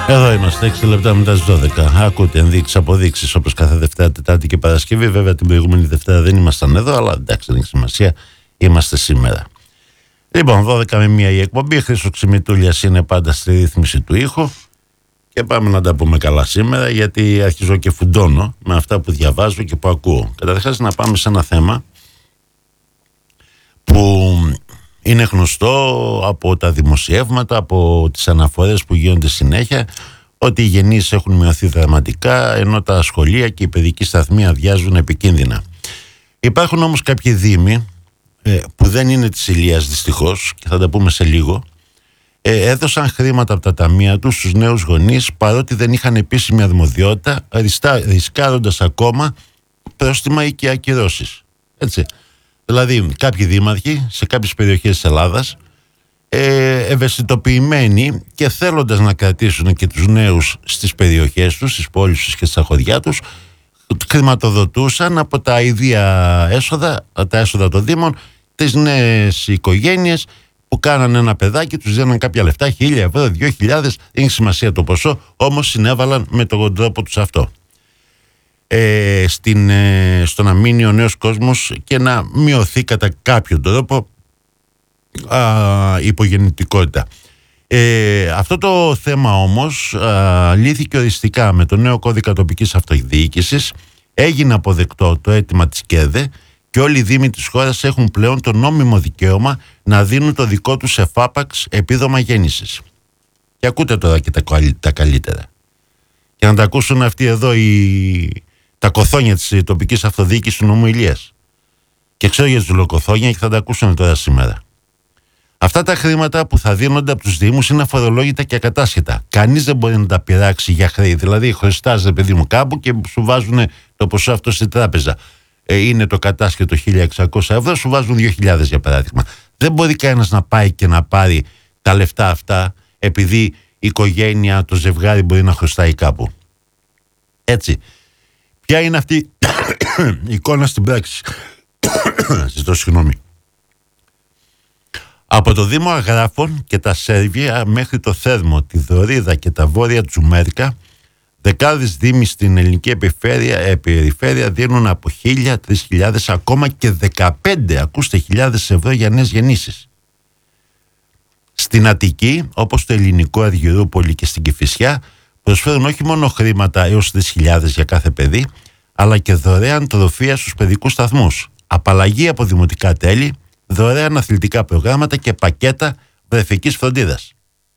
Εδώ είμαστε, 6 λεπτά μετά τις 12. Ακούτε ενδείξεις, αποδείξεις, όπως κάθε Δευτέρα, Τετάρτη και Παρασκευή. Βέβαια την προηγούμενη Δευτέρα δεν ήμασταν εδώ, αλλά εντάξει, δεν έχει σημασία. Είμαστε σήμερα. Λοιπόν, 12 με 1 η εκπομπή. Χρήστος Ξημητούλιας είναι πάντα στη ρύθμιση του ήχου. Και πάμε να τα πούμε καλά σήμερα, γιατί αρχίζω και φουντώνω με αυτά που διαβάζω και που ακούω. Καταρχάς, να πάμε σε ένα θέμα που είναι γνωστό από τα δημοσιεύματα, από τις αναφορές που γίνονται συνέχεια, ότι οι γεννήσεις έχουν μειωθεί δραματικά, ενώ τα σχολεία και οι παιδικοί σταθμοί αδειάζουν επικίνδυνα. Υπάρχουν όμως κάποιοι δήμοι που δεν είναι της Ηλίας δυστυχώς, και θα τα πούμε σε λίγο, έδωσαν χρήματα από τα ταμεία τους στους νέους γονείς, παρότι δεν είχαν επίσημη αρμοδιότητα, ρισκάροντας ακόμα πρόστιμα ή και ακυρώσεις. Έτσι. Δηλαδή κάποιοι δήμαρχοι σε κάποιες περιοχές της Ελλάδας, ευαισθητοποιημένοι και θέλοντας να κρατήσουν και τους νέους στις περιοχές τους, στις πόλεις τους και στα χωριά τους, χρηματοδοτούσαν από τα ίδια έσοδα, τα έσοδα των δήμων, τις νέες οικογένειες που κάνανε ένα παιδάκι, τους δίναν κάποια λεφτά, 1.000 ευρώ, 2.000, δεν έχει σημασία το ποσό, όμως συνέβαλαν με τον τρόπο τους αυτό. Στο να μείνει ο νέος κόσμος και να μειωθεί κατά κάποιον τρόπο η υπογεννητικότητα. Αυτό το θέμα όμως λύθηκε οριστικά με το νέο κώδικα τοπικής αυτοδιοίκησης. Έγινε αποδεκτό το αίτημα της ΚΕΔΕ και όλοι οι δήμοι της χώρας έχουν πλέον το νόμιμο δικαίωμα να δίνουν το δικό τους εφάπαξ επίδομα γέννησης. Και ακούτε τώρα και τα καλύτερα. Και να τα ακούσουν αυτοί εδώ τα κοθόνια της τοπικής αυτοδιοίκησης του νομού Ηλίας. Και ξέρω για τους λοκοθόνια και θα τα ακούσουν τώρα σήμερα. Αυτά τα χρήματα που θα δίνονται από τους δήμους είναι αφορολόγητα και ακατάσχετα. Κανείς δεν μπορεί να τα πειράξει για χρέη. Δηλαδή, χρωστάς, παιδί μου, κάπου και σου βάζουν το ποσό αυτό στη τράπεζα. Είναι το κατάσχετο 1.600 ευρώ, σου βάζουν 2.000 για παράδειγμα. Δεν μπορεί κανένας να πάει και να πάρει τα λεφτά αυτά επειδή η οικογένεια, το ζευγάρι μπορεί να χρωστάει κάπου. Έτσι. Ποια είναι αυτή η εικόνα στην πράξη? Ζητώ συγγνώμη. Από το Δήμο Αγράφων και τα Σέρβια μέχρι το Θέρμο, τη Δωρίδα και τα Βόρεια Τζουμέρικα, δεκάδες δήμοι στην ελληνική περιφέρεια δίνουν από 1.000, 3.000, ακόμα και 15, ακούστε, χιλιάδες ευρώ για νέες γεννήσεις. Στην Αττική, όπως το Ελληνικό Αργυρούπολη και στην Κηφισιά, προσφέρουν όχι μόνο χρήματα έως 3.000 για κάθε παιδί, αλλά και δωρεάν τροφεία στους παιδικούς σταθμούς, απαλλαγή από δημοτικά τέλη, δωρεάν αθλητικά προγράμματα και πακέτα βρεφικής φροντίδας.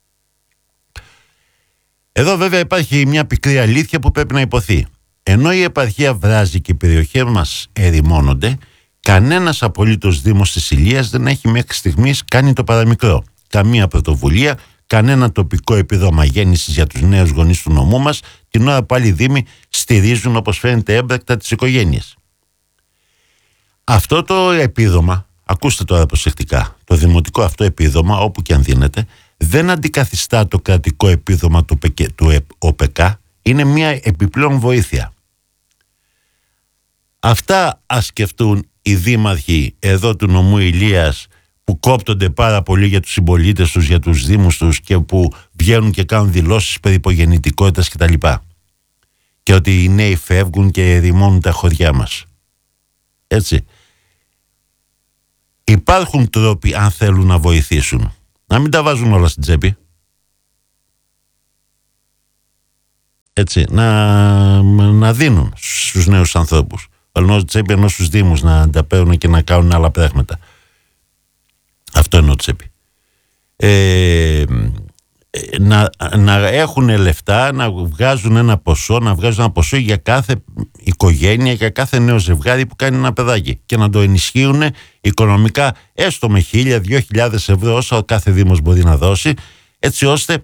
Εδώ βέβαια υπάρχει μια πικρή αλήθεια που πρέπει να υποθεί. Ενώ η επαρχία βράζει και οι περιοχές μας ερημώνονται, κανένας απολύτως δήμος της Ηλίας δεν έχει μέχρι στιγμής κάνει το παραμικρό. Καμία πρωτοβουλία, κανένα τοπικό επίδομα γέννησης για τους νέους γονείς του νομού μας, την ώρα που άλλοι δήμοι στηρίζουν, όπως φαίνεται, έμπρακτα τις οικογένειες. Αυτό το επίδομα, ακούστε τώρα προσεκτικά, το δημοτικό αυτό επίδομα, όπου και αν δίνεται, δεν αντικαθιστά το κρατικό επίδομα του ΟΠΚ, είναι μια επιπλέον βοήθεια. Αυτά ας σκεφτούν οι δήμαρχοι εδώ του νομού Ηλίας, που κόπτονται πάρα πολύ για τους συμπολίτες τους, για τους δήμους τους και που βγαίνουν και κάνουν δηλώσεις περί υπογεννητικότητας κτλ. Και ότι οι νέοι φεύγουν και ερημώνουν τα χωριά μας. Έτσι. Υπάρχουν τρόποι, αν θέλουν να βοηθήσουν, να μην τα βάζουν όλα στην τσέπη. Έτσι, να δίνουν στους νέους ανθρώπους. Ενώ τσέπη, ενώ στους δήμους να τα παίρνουν και να κάνουν άλλα πράγματα. Αυτό εννοώ τσέπη. Να έχουν λεφτά, να βγάζουν ένα ποσό, για κάθε οικογένεια, για κάθε νέο ζευγάρι που κάνει ένα παιδάκι και να το ενισχύουν οικονομικά, έστω με 1.000, 2.000 ευρώ, όσα κάθε δήμος μπορεί να δώσει, έτσι ώστε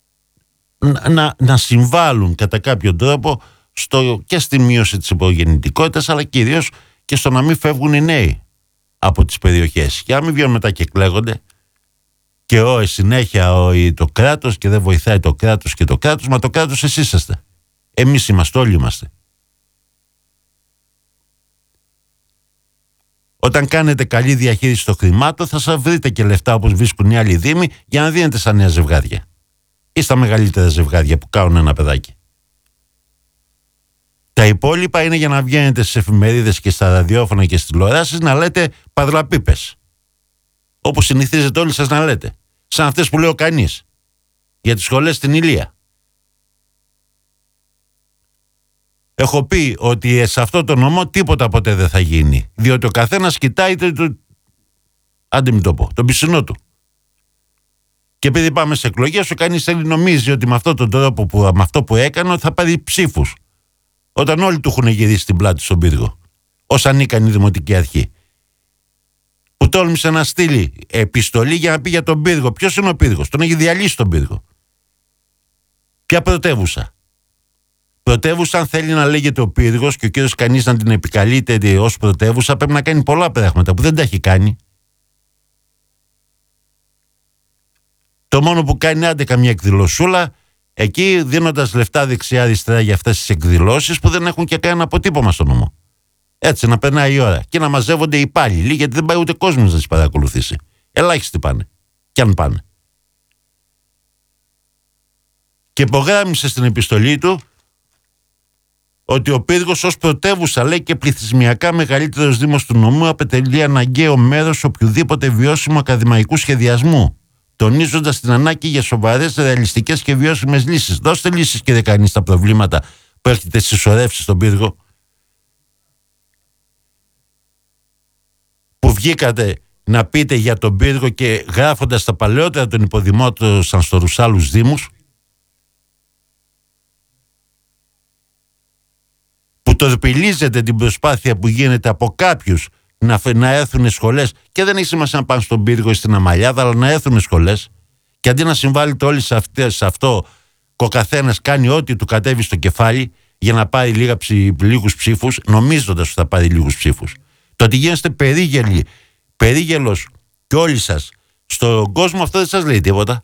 να συμβάλλουν κατά κάποιο τρόπο και στη μείωση της υπογεννητικότητας, αλλά κυρίως και στο να μην φεύγουν οι νέοι από τις περιοχές και να μην βγαίνουν μετά και κλαίγονται και συνέχεια το κράτος και δεν βοηθάει το κράτος και το κράτος. Μα το κράτος εσείς είστε. Εμείς είμαστε, όλοι είμαστε. Όταν κάνετε καλή διαχείριση των χρημάτων, θα σας βρείτε και λεφτά όπως βρίσκουν οι άλλοι δήμοι για να δίνετε σαν νέα ζευγάρια. ή στα μεγαλύτερα ζευγάρια που κάνουν ένα παιδάκι. Τα υπόλοιπα είναι για να βγαίνετε στις εφημερίδες και στα ραδιόφωνα και στις τηλεοράσεις να λέτε παδραπίπες. Όπως συνηθίζετε όλοι σας να λέτε. Σαν αυτές που λέει ο Κανής για τις σχολές στην Ηλία. Έχω πει ότι σε αυτό το νόμο τίποτα ποτέ δεν θα γίνει. Διότι ο καθένας κοιτάει άντε μην το πω, τον πισινό του. Και επειδή πάμε σε εκλογές, ο κανείς νομίζει ότι με αυτόν τον τρόπο, με αυτό που έκανε, θα πάρει ψήφους. Όταν όλοι του έχουν γυρίσει την πλάτη στον πύργο. Ως ανίκανη δημοτική αρχή. Που τόλμησε να στείλει επιστολή για να πει για τον πύργο. Ποιος είναι ο πύργος? Τον έχει διαλύσει τον πύργο. Ποια πρωτεύουσα? Πρωτεύουσα, αν θέλει να λέγεται ο πύργος και ο κύριος κανείς να την επικαλείται ως πρωτεύουσα, πρέπει να κάνει πολλά πράγματα που δεν τα έχει κάνει. Το μόνο που κάνει, άντε καμιά εκδηλωσούλα, εκεί δίνοντας λεφτά δεξιά-αριστερά για αυτές τις εκδηλώσεις που δεν έχουν και κανένα αποτύπωμα στο νόμο. Έτσι να περνάει η ώρα και να μαζεύονται οι υπάλληλοι, γιατί δεν πάει ούτε κόσμος να τις παρακολουθήσει. Ελάχιστοι πάνε. Κι αν πάνε. Και υπογράμμισε στην επιστολή του ότι ο πύργος ως πρωτεύουσα, λέει, και πληθυσμιακά μεγαλύτερος δήμος του νομού αποτελεί αναγκαίο μέρος οποιοδήποτε βιώσιμου ακαδημαϊκού σχεδιασμού, τονίζοντας την ανάγκη για σοβαρές, ρεαλιστικές και βιώσιμες λύσεις. Δώστε λύσεις, κύριε κανείς, στα προβλήματα που έχετε συσσωρεύσει στον πύργο. Που βγήκατε να πείτε για τον πύργο και γράφοντας τα παλαιότερα των υποδημάτων σαν στους άλλους δήμους, που τορπιλίζετε την προσπάθεια που γίνεται από κάποιους να έρθουν σχολές, και δεν έχει σημασία να πάνε στον πύργο ή στην Αμαλιάδα, αλλά να έρθουν σχολές, και αντί να συμβάλλετε όλοι σε αυτό, ο καθένας κάνει ό,τι του κατέβει στο κεφάλι για να πάρει λίγους ψήφους, νομίζοντας ότι θα πάρει λίγους ψήφους. Το ότι γίνεστε περίγελος και όλοι σας στον κόσμο, αυτό δεν σας λέει τίποτα.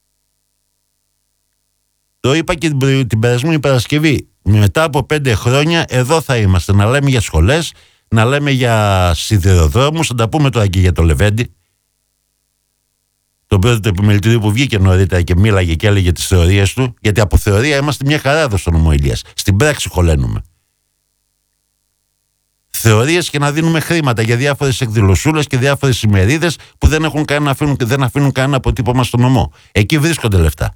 Το είπα και την περασμένη Παρασκευή. Μετά από 5 χρόνια εδώ θα είμαστε να λέμε για σχολές, να λέμε για σιδηροδρόμους, θα τα πούμε τώρα και για το Λεβέντη. Τον πρώτο του επιμελητηρίου που βγήκε νωρίτερα και μίλαγε και έλεγε τις θεωρίες του, γιατί από θεωρία είμαστε μια χαρά εδώ στον νομό Ηλίας. Στην πράξη χωλένουμε. Θεωρίες και να δίνουμε χρήματα για διάφορες εκδηλωσούλες και διάφορες ημερίδες που δεν αφήνουν κανένα αποτύπωμα στον νομό. Εκεί βρίσκονται λεφτά.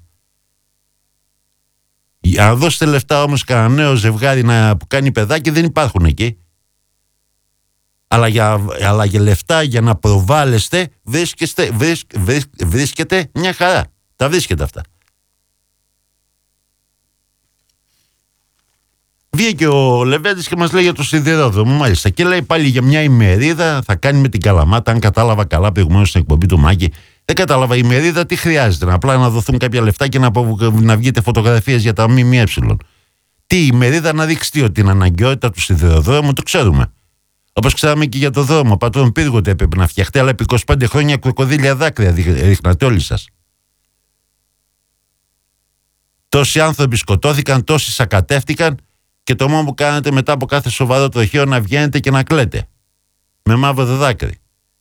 Αν δώσετε λεφτά όμως κανένα νέο ζευγάρι που κάνει παιδάκι, δεν υπάρχουν εκεί. Αλλά για λεφτά για να προβάλλεστε βρίσκεται μια χαρά. Τα βρίσκεται αυτά. Βγήκε ο Λεβέντης και μας λέει για το σιδηρόδρομο, μάλιστα. Και λέει πάλι για μια ημερίδα, θα κάνει με την Καλαμάτα, αν κατάλαβα καλά προηγουμένως στην εκπομπή του Μάκη. Δεν κατάλαβα η ημερίδα τι χρειάζεται. Απλά να δοθούν κάποια λεφτά και να βγείτε φωτογραφίες για τα ΜΜΕ. Τι η ημερίδα να δείξει ότι την αναγκαιότητα του σιδηροδρόμου το ξέρουμε. Όπως ξέραμε και για το δρόμο. Πατρών πύργοτε έπρεπε να φτιαχτεί, αλλά επί 25 χρόνια κροκοδίλια δάκρυα ρίχνατε όλοι σας. Τόσοι άνθρωποι σκοτώθηκαν, τόσοι σακατεύτηκαν, και το μόνο που κάνετε μετά από κάθε σοβαρό τροχαίο να βγαίνετε και να κλαίτε. Με μαύρο δάκρυ.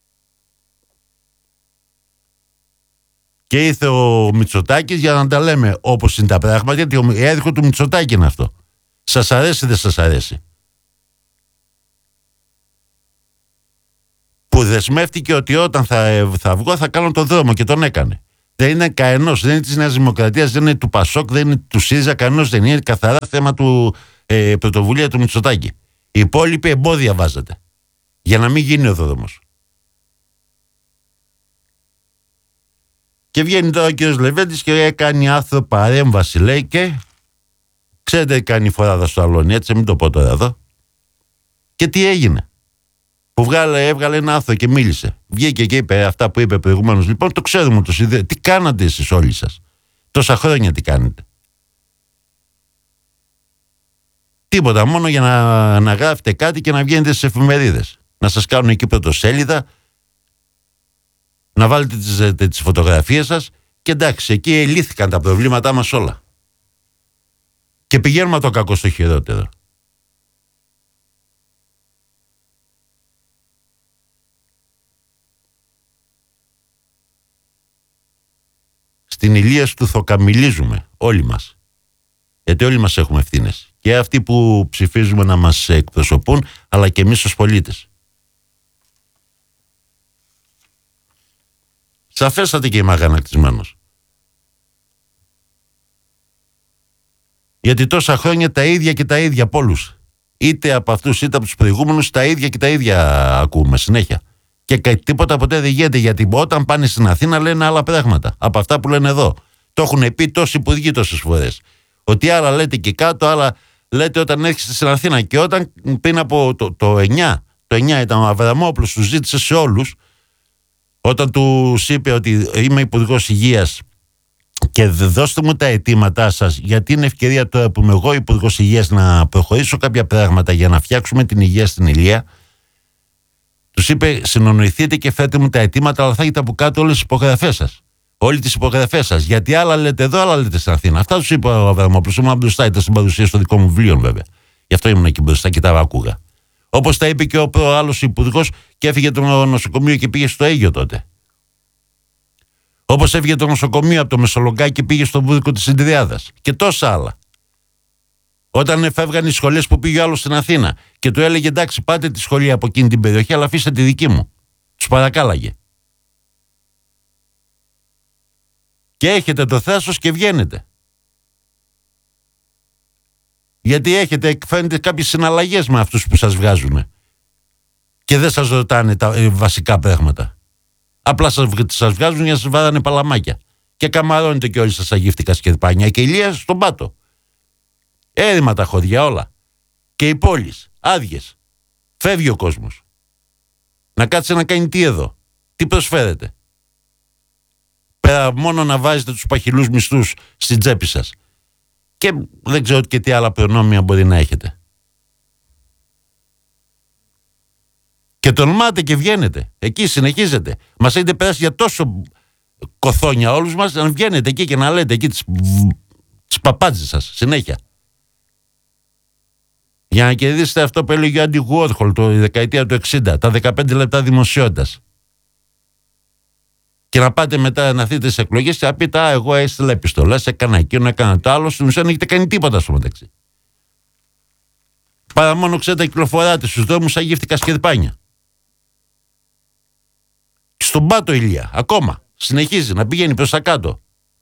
Και ήρθε ο Μητσοτάκης για να τα λέμε όπως είναι τα πράγματα, γιατί η έργο του Μητσοτάκη είναι αυτό. Σας αρέσει, δεν σας αρέσει. Που δεσμεύτηκε ότι όταν θα βγω θα κάνω τον δρόμο, και τον έκανε. Δεν είναι κανένας, δεν είναι της Νέας Δημοκρατίας, δεν είναι του Πασόκ, δεν είναι του ΣΥΡΙΖΑ, κανένας δεν είναι, καθαρά θέμα του πρωτοβουλία του Μητσοτάκη. Οι υπόλοιποι εμπόδια βάζετε για να μην γίνει ο δρόμος. Και βγαίνει τώρα ο κ. Λεβέντης και κάνει άρθρο παρέμβαση, λέει, και ξέρετε κάνει φοράδα στο αλόνι, έτσι, μην το πω τώρα εδώ. Και τι έγινε? Που έβγαλε ένα άρθρο και μίλησε. Βγήκε και είπε αυτά που είπε προηγουμένως. Λοιπόν, το ξέρουμε το συνδέει. Τι κάνατε εσείς όλοι σας? Τόσα χρόνια τι κάνετε? Τίποτα, μόνο για να γράφετε κάτι και να βγαίνετε στις εφημερίδες. Να σας κάνουν εκεί πρωτοσέλιδα, να βάλετε τις φωτογραφίες σας, και εντάξει, εκεί λύθηκαν τα προβλήματά μας όλα. Και πηγαίνουμε το κακό στο χειρότερο. στην Ηλία του θοκαμιλίζουμε όλοι μας. Γιατί όλοι μας έχουμε ευθύνες. Και αυτοί που ψηφίζουμε να μας εκπροσωπούν, αλλά και εμείς ως πολίτες. Σαφέστατα και είμαι αγανακτισμένος. Γιατί τόσα χρόνια τα ίδια και τα ίδια από όλους. Είτε από αυτούς είτε από τους προηγούμενους, τα ίδια και τα ίδια ακούμε συνέχεια. Και τίποτα ποτέ δεν γίνεται, γιατί όταν πάνε στην Αθήνα λένε άλλα πράγματα από αυτά που λένε εδώ. Το έχουν πει τόσοι υπουργοί τόσες φορές. Ότι άλλα λέτε και κάτω, άλλα λέτε όταν έρχεστε στην Αθήνα. Και όταν πριν από το 9 ήταν ο Αβραμόπουλος, του ζήτησε σε όλους, όταν του είπε ότι είμαι υπουργός υγείας και δώστε μου τα αιτήματά σας, γιατί είναι ευκαιρία τώρα που είμαι εγώ υπουργός υγείας να προχωρήσω κάποια πράγματα για να φτιάξουμε την υγεία στην Ηλία. Τους είπε συνονοηθείτε και φέρτε μου τα αιτήματα, αλλά θα έχετε από κάτω όλες τις υπογραφές σας. Όλες τις υπογραφές σας. Γιατί άλλα λέτε εδώ, άλλα λέτε στην Αθήνα. Αυτά τους είπε ο Αβραμόπουλος. Ήμουν μπροστά, ήταν στην παρουσία στο δικό μου βιβλίο, βέβαια. Γι' αυτό ήμουν εκεί μπροστά και τα άκουγα. Όπως τα είπε και ο άλλος υπουργός και έφυγε το νοσοκομείο και πήγε στο Αίγιο τότε. Όπως έφυγε το νοσοκομείο από το Μεσολογγάκι και πήγε στο Βούρκο της Ινδριάδας. Και τόσα άλλα. Όταν φεύγαν οι σχολές που πήγε ο άλλος στην Αθήνα και του έλεγε εντάξει, πάτε τη σχολή από εκείνη την περιοχή, αλλά αφήστε τη δική μου. Τους παρακάλαγε. Και έχετε το θράσος και βγαίνετε. Γιατί φαίνεται κάποιες συναλλαγές με αυτούς που σας βγάζουν. Και δεν σας ρωτάνε τα βασικά πράγματα. Απλά σας βγάζουν για να σας βάρανε παλαμάκια. Και καμαρώνετε και όλοι σας αγύφτικα σκερπάνια. Και η Ηλία στον πάτο. Έρημα τα χωριά όλα. Και οι πόλεις άδειες. Φεύγει ο κόσμος. Να κάτσε να κάνει τι εδώ. Τι προσφέρετε. Πέρα μόνο να βάζετε τους παχυλούς μισθούς στην τσέπη σας. Και δεν ξέρω και τι άλλα προνόμια μπορεί να έχετε. Και τολμάτε και βγαίνετε. Εκεί συνεχίζετε. Μας έχετε περάσει για τόσο κοθόνια όλους μας, να βγαίνετε εκεί και να λέτε εκεί τις παπάντζες σας συνέχεια. Για να κερδίσετε αυτό που έλεγε ο Άντι Γουόρχολ το δεκαετία του 60, τα 15 λεπτά δημοσιότητας. Και να πάτε μετά να δείτε τις εκλογές και να πείτε εγώ έστειλα επιστολές, έκανα εκείνο, έκανα το άλλο. Στην ουσία δεν έχετε κάνει τίποτα στο μεταξύ. Παρά μόνο ξέρετε κυκλοφοράτε στους δρόμους αγύφτικα σκερπάνια. Και στον πάτο Ηλία, ακόμα, συνεχίζει να πηγαίνει προς τα κάτω.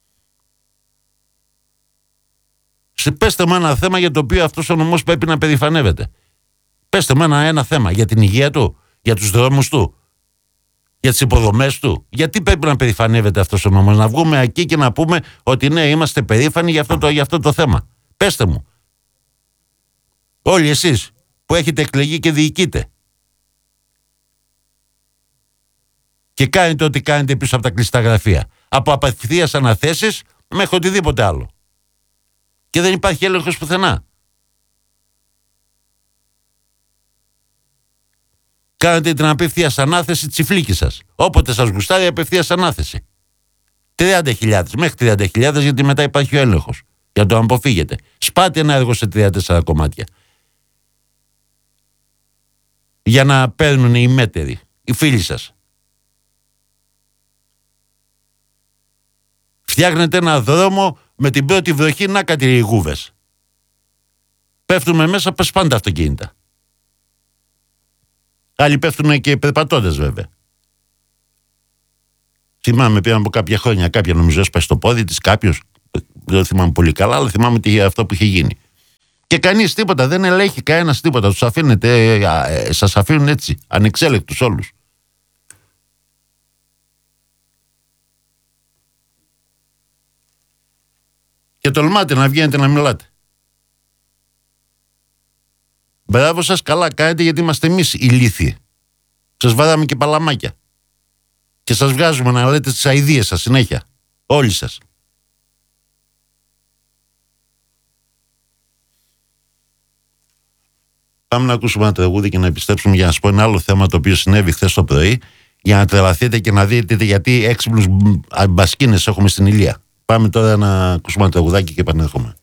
Πέστε μου ένα θέμα για το οποίο αυτός ο νομός πρέπει να περηφανεύεται. Πέστε μου ένα θέμα για την υγεία του, για τους δρόμους του, για τις υποδομές του. Γιατί πρέπει να περηφανεύεται αυτός ο νόμος? Να βγούμε εκεί και να πούμε ότι ναι, είμαστε περήφανοι για αυτό το θέμα. Πέστε μου. Όλοι εσείς που έχετε εκλεγεί και διοικείτε. Και κάνετε ό,τι κάνετε πίσω από τα κλειστά γραφεία. Από απευθείας αναθέσεις μέχρι οτιδήποτε άλλο. Και δεν υπάρχει έλεγχος πουθενά. Κάνετε την απευθείας ανάθεση τσιφλίκη σας. Όποτε σας γουστάρει απευθείας ανάθεση. 30.000 μέχρι 30.000, γιατί μετά υπάρχει ο έλεγχος. Για να το αποφύγετε. Σπάτε ένα έργο σε 3-4 κομμάτια. Για να παίρνουν οι μέτεροι, οι φίλοι σας. Φτιάχνετε ένα δρόμο με την πρώτη βροχή, να κάτι γούβες. Πέφτουμε μέσα, πες πάντα αυτοκίνητα. Άλλοι πέφτουν και περπατώντες βέβαια. Θυμάμαι πριν από κάποια χρόνια, κάποια νομίζω έσπασε το πόδι της, κάποιος, δεν θυμάμαι πολύ καλά, αλλά θυμάμαι αυτό που είχε γίνει. Και κανείς τίποτα, δεν ελέγχει κανένας τίποτα. Τους αφήνετε, σας αφήνουν έτσι, ανεξέλεκτους όλους. Και τολμάτε να βγαίνετε να μιλάτε. Μπράβο σας, καλά κάνετε, γιατί είμαστε εμείς ηλίθιοι. Σας βάραμε και παλαμάκια. Και σας βγάζουμε να λέτε τις αηδίες σας συνέχεια. Όλοι σας. Πάμε να ακούσουμε ένα τραγούδι και να επιστρέψουμε για να σας πω ένα άλλο θέμα το οποίο συνέβη χθες το πρωί, για να τρελαθείτε και να δείτε γιατί έξυπνους μπασκίνες έχουμε στην Ηλία. Πάμε τώρα να ακούσουμε ένα τραγουδάκι και επανέρχομαι.